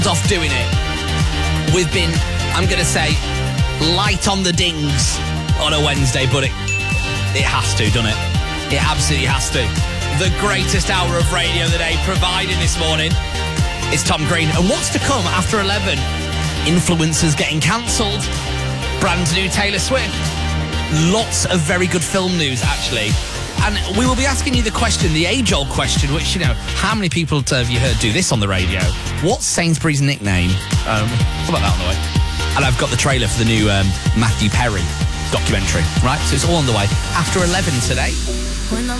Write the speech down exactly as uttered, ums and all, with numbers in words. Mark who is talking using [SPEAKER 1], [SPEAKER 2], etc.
[SPEAKER 1] off doing it. We've been, I'm going to say, light on the dings on a Wednesday, but it, it has to, doesn't it? It absolutely has to. The greatest hour of radio of the day providing this morning is Tom Green. And what's to come after eleven? Influencers getting cancelled. Brand new Taylor Swift. Lots of very good film news, actually. And we will be asking you the question, the age-old question, which, you know, how many people have you heard do this on the radio? What's Sainsbury's nickname? Um, how about that on the way? And I've got the trailer for the new um, Matthew Perry documentary, right? So it's all on the way after eleven today.
[SPEAKER 2] When I'm